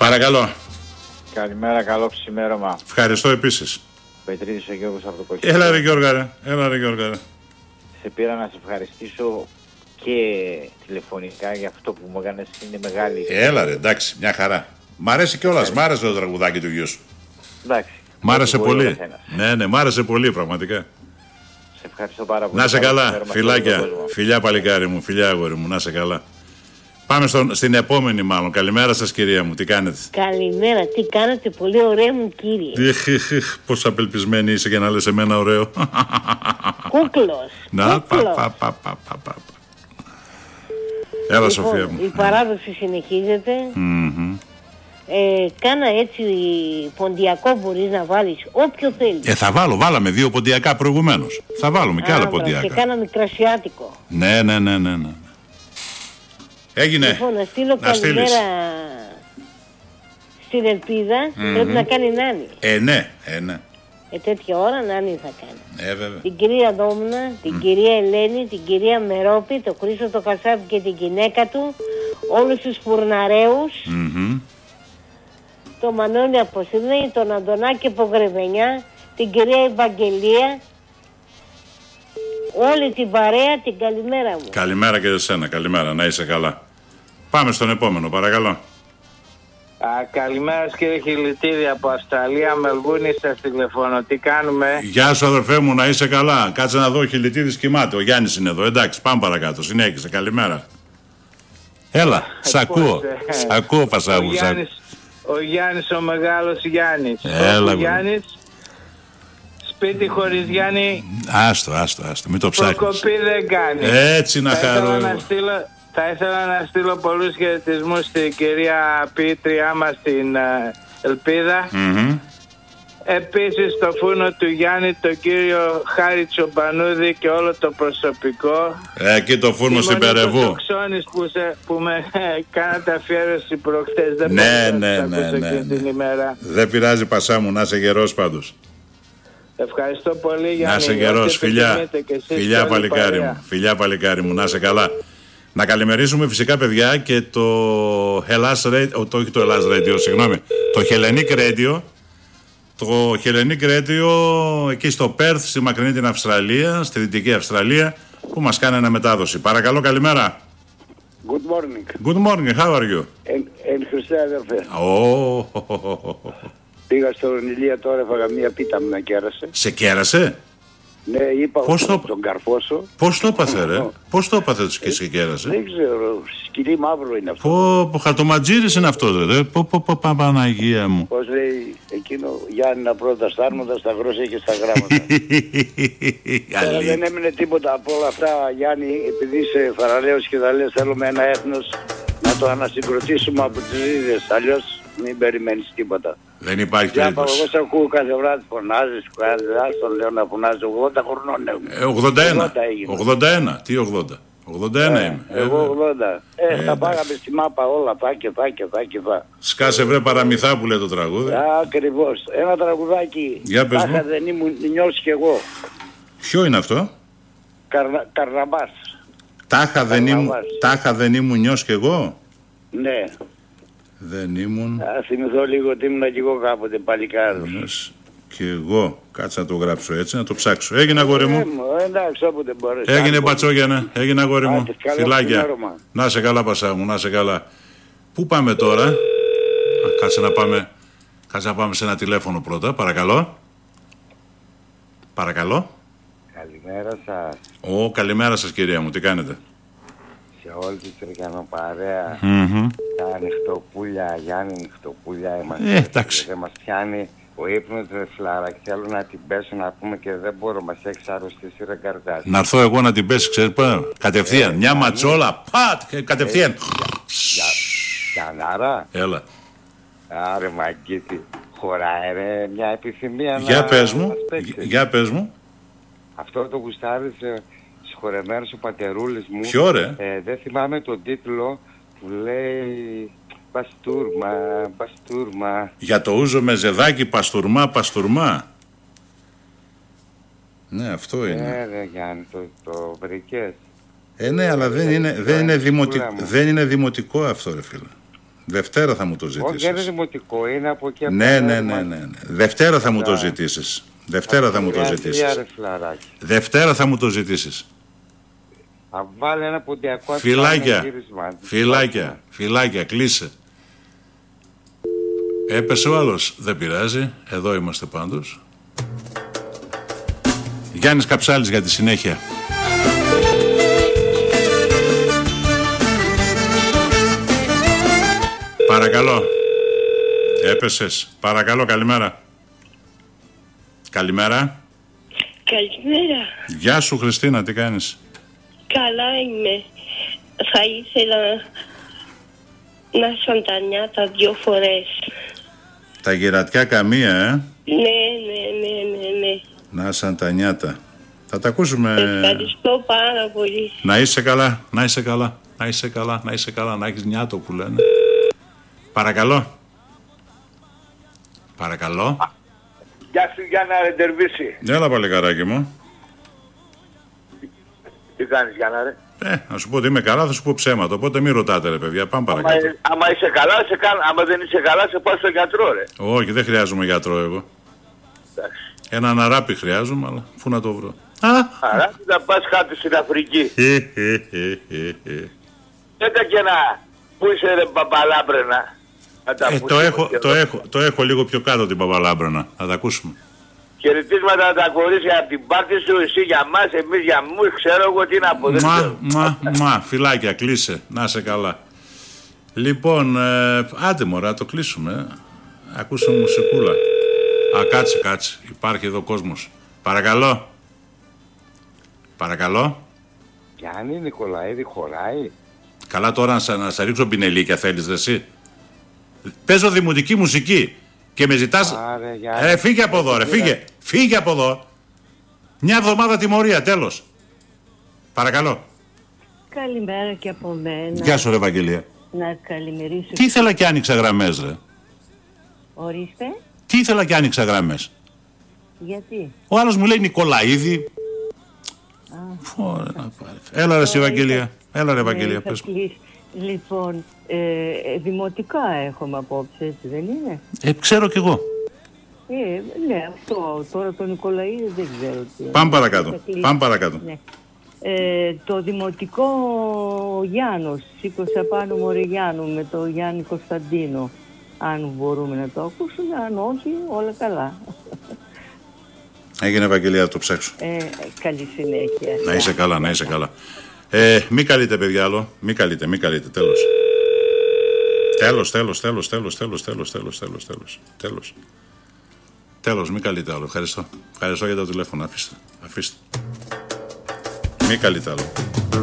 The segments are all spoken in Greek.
Παρακαλώ. Καλημέρα, καλό ξημέρωμα. Ευχαριστώ επίσης. Πετρίδης ο Γιώργος από το Κοκκινό. Έλα ρε Γιώργα. Σε πήρα να σε ευχαριστήσω και τηλεφωνικά για αυτό που μου έκανες, είναι μεγάλη. Έλα ρε, εντάξει, μια χαρά. Μ' αρέσει κιόλας, μ' άρεσε το τραγουδάκι του γιού σου. Εντάξει. Μ' άρεσε πολύ. Ναι, μ' άρεσε πολύ πραγματικά. Σε ευχαριστώ πάρα πολύ. Να σε καλά, φιλάκια. Φιλιά παλικάρι μου, φιλιά αγόρι μου, να σε καλά. Πάμε στην επόμενη μάλλον. Καλημέρα σας κυρία μου, τι κάνετε? Καλημέρα, τι κάνετε, πολύ ωραία μου κύριε. Πόσο απελπισμένη είσαι για να λες εμένα ωραίο. Κούκλος. Να, Έλα λοιπόν, Σοφία μου. Η παράδοση συνεχίζεται. Κάνα έτσι ποντιακό μπορείς να βάλεις όποιο θέλεις. Θα βάλαμε 2 ποντιακά προηγουμένως. Θα βάλουμε και άλλα ποντιακά. Και κάνα μικρασιάτικο. Ναι. Έγινε. Λοιπόν, να στείλω καλημέρα στην Ελπίδα. Πρέπει να κάνει Νάνη. Ναι. Τέτοια ώρα Νάνη θα κάνει. Βέβαια. Την κυρία Δόμνα, την κυρία Ελένη, την κυρία Μερόπη, τον Χρήστο το Κασάπη και την γυναίκα του, όλους τους φουρναρέους, τον Μανώνη από Σίδνεϊ, τον Αντωνάκη από Γρεβενιά, την κυρία Ευαγγελία, όλη την παρέα, την καλημέρα μου. Καλημέρα και εσένα, καλημέρα, να είσαι καλά. Πάμε στον επόμενο, παρακαλώ. Καλημέρα κύριε Χιλιτίδη από Αυστραλία, Μελβούνι, σας τηλεφώνω. Τι κάνουμε? Γεια σου αδερφέ μου, να είσαι καλά. Κάτσε να δω, ο Χιλιτίδης κοιμάται, ο Γιάννης είναι εδώ. Εντάξει, πάμε παρακάτω, συνέχισε, καλημέρα. Έλα, σ' ακούω Πασάγου. Ο Γιάννης, ο μεγάλος Γιάννης. Έλα, ο Γιάννης, σπίτι χωρίς Γιάννη. Άστο, μην το ψάχνεις. Προκοπή δεν κάνει. Έτσι να χαρώ. Θα ήθελα να στείλω πολλούς χαιρετισμούς στην κυρία Πίτριά μας στην Ελπίδα. Επίσης στο φούρνο του Γιάννη, τον κύριο Χάρη Τσομπανούδη και όλο το προσωπικό. Εκεί το φούρνο στην Περεβού. Που με κάνατε αφιέρωση προχθές. Δεν την ημέρα. Δεν πειράζει Πασά μου, να είσαι γερός πάντως. Ευχαριστώ πολύ Γιάννη. Να είσαι γερός, φιλιά παλικάρι μου. Φιλιά παλικάρι μου, να είσαι καλά. Να καλημερίσουμε φυσικά παιδιά και το Hellas Radio, όχι το Hellas Radio, συγγνώμη, το Hellenic Radio. Το Hellenic Radio εκεί στο Πέρθ, στη μακρινή την Αυστραλία, στη Δυτική Αυστραλία, που μας κάνει ένα μετάδοση. Παρακαλώ, καλημέρα. Good morning. Good morning, how are you? Εν Χριστέ αδερφέ. Πήγα στον Ηλία τώρα, έφαγα μία πίτα μου να κέρασε. Σε κέρασε? Ναι, είπα τον καρφώσω. Πώς το έπαθε ρε? Πώς το έπαθε και σε κέρασε? Δεν ξέρω, σκυλί μαύρο είναι αυτό. Πω, χαρτοματζήρης είναι αυτό ρε. Παναγία μου. Πώς λέει εκείνο, Γιάννηνα πρώτα στα άρματα, στα γρόσια και στα γράμματα. Τώρα δεν έμεινε τίποτα από όλα αυτά Γιάννη, επειδή είσαι θαραλέος και θα λες θέλουμε ένα έθνος να το ανασυγκροτήσουμε από τις ρίζες, αλλιώς μην περιμένεις τίποτα. Δεν υπάρχει περίπτωση. Εγώ σε ακούω κάθε βράδυ, φωνάζεις, τον λέω να φωνάζει, 80 χρονών έχουμε. 81, τι 80. 81 είμαι. Εγώ 80. Θα πάγαμε στη μάπα όλα, πά. Σκάσε βρε παραμυθά που λέει το τραγούδι. Ακριβώς. Ένα τραγουδάκι. Για πες μου. Τάχα δεν ήμουν νιώσει κι εγώ. Ποιο είναι αυτό? Καρναμπάς. Τάχα δεν ήμουν νιώσει κι εγώ. Ναι. Δεν ήμουν. Θα θυμηθώ λίγο ότι ήμουν κι εγώ κάποτε παλικάρος. Και εγώ. Κάτσε να το γράψω έτσι, να το ψάξω. Έγινε αγόρι μου. Εντάξει, όποτε μπορείς. Έγινε Πατσόγιανε. Έγινε αγόρι μου. Φιλάκια. Να σε καλά Πασά μου, να σε καλά. Πού πάμε τώρα? Κάτσε να πάμε σε ένα τηλέφωνο πρώτα. Παρακαλώ. Καλημέρα σας. Καλημέρα σας κυρία μου, τι κάνετε? Σε όλη τη τρικανοπαρέα. Τα ανοιχτοπούλια, Γιάννη ανοιχτοπούλια είμαστε. Εντάξει. Δεν μας πιάνει ο ύπνος ρε φλάρα και θέλω να την πέσω να πούμε και δεν μπορώ, μας έχεις αρρωστήσει ρε καρδάς. Να έρθω εγώ να την πέσει, ξέρεις πάνω. Κατευθείαν, μια ματσόλα, πατ, κατευθείαν. Γιαννάρα. Έλα. Άρε μαγκίτη, χωράει ρε μια επιθυμία Για πες μου. Αυτό το γουστάρεις συγχωρεμένος ο πατερούλης μου. Ποιο ρε? Δεν θυμάμαι τον τίτλο που λέει Παστούρμα. Για το ούζο με ζεδάκι, παστούρμα. Ναι, αυτό είναι. Ναι, Γιάννη, το βρήκες. Ναι, αλλά δεν είναι δημοτικό αυτό ρε φίλε. Δευτέρα θα μου το ζητήσεις. Όχι, είναι δημοτικό, είναι από εκεί. Ναι. Δευτέρα θα μου το ζητήσεις. Δευτέρα θα μου το ζητήσεις. Δευτέρα θα μου το ζητήσεις. Θα βάλει ένα ποντιακό. Φυλάκια, κλείσε. Έπεσε ο άλλος, δεν πειράζει. Εδώ είμαστε πάντως. Γιάννης Καψάλης για τη συνέχεια. Παρακαλώ. Έπεσες. Παρακαλώ, καλημέρα. Καλημέρα. Καλημέρα. Γεια σου Χριστίνα, τι κάνεις? Καλά είμαι. Θα ήθελα να σαν τα νιάτα 2 φορές. Τα γερατιά καμία, Ναι. Να σαν τα νιάτα. Θα τα ακούσουμε. Ευχαριστώ πάρα πολύ. Να είσαι καλά, να έχεις νιάτο που λένε. Παρακαλώ. Γεια σου Γιάννα ρε Ντερβίση. Έλα παλικαράκι μου. Τι κάνεις Γιάννα ρε? Να σου πω ότι είμαι καλά, θα σου πω ψέματα, οπότε μην ρωτάτε ρε παιδιά, πάμε παρακάτω. Άμα είσαι καλά, άμα δεν είσαι καλά, σε πάω στον γιατρό ρε. Όχι, δεν χρειάζομαι γιατρό εγώ. Εντάξει. Έναν αράπη χρειάζομαι, αλλά πού να το βρω. Αράπη θα πας κάτω στην Αφρική. Έτα και να, πού είσαι ρε Παπαλάμπρενα. Το έχω λίγο πιο κάτω την Παπαλάμπρενα, θα τα ακούσουμε. Χαιρετίσματα τα κορίτσια από την πάρτι σου, εσύ για μας, εμείς για μου, ξέρω εγώ τι να πω. Φυλάκια, κλείσε, να είσαι καλά. Λοιπόν, άντε μωρά, το κλείσουμε. Ακούσαμε μουσικούλα. Κάτσε, υπάρχει εδώ κόσμος. Παρακαλώ. Γιάννη Νικολαίδη χωράει. Καλά τώρα να σε ρίξω πινελίκια θέλεις δε εσύ. Παίζω δημοτική μουσική. Και με ζητάς. Φύγε από εδώ, φύγε από εδώ. Μια εβδομάδα τιμωρία, τέλος. Παρακαλώ. Καλημέρα και από μένα. Γεια σου ρε Ευαγγελία. Να καλημερίσω. Τι ήθελα και άνοιξα γραμμές ρε? Ορίστε. Τι ήθελα και άνοιξα γραμμές? Γιατί? Ο άλλος μου λέει Νικολαίδη. Έλα ρε Ευαγγελία. Έλα ρε Ευαγγελία, πες μου. Λοιπόν, δημοτικά έχουμε απόψε, έτσι δεν είναι? Ξέρω κι εγώ. Ναι, αυτό. Τώρα το Νικολαίδη δεν ξέρω τι. Πάμε παρακάτω. Ναι. Το δημοτικό Γιάννος, σήκωσε πάνω μωρέ Γιάννου με το Γιάννη Κωνσταντίνο. Αν μπορούμε να το ακούσουμε, αν όχι, όλα καλά. Έγινε Ευαγγελία, το ψάξω. Καλή συνέχεια. Να είσαι καλά. Μη καλείτε παιδιά άλλο. Μη καλείτε. Τέλος, μη καλείτε άλλο. Ευχαριστώ για το τηλέφωνο. Αφήστε. Μη καλείτε άλλο.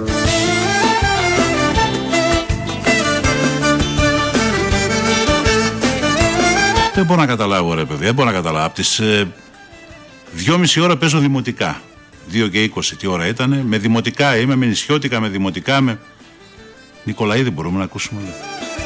Δεν μπορώ να καταλάβω ρε παιδιά. Από τις 2,5 ώρα παίζω δημοτικά. 2 και 20 τι ώρα ήτανε. Με δημοτικά είμαι, με νησιώτικα, με δημοτικά, με Νικολαίδη μπορούμε να ακούσουμε.